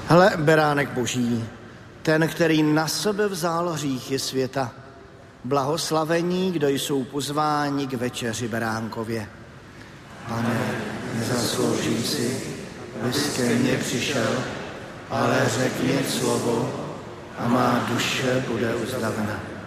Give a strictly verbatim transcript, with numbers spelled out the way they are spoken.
Hle, beránek boží, ten, který na sebe vzal hříchy světa. Blahoslavení, kdo jsou pozváni k večeři beránkově. Pane, nezasloužím si, abys ke mně přišel, ale řekni slovo a má duše bude uzdravena.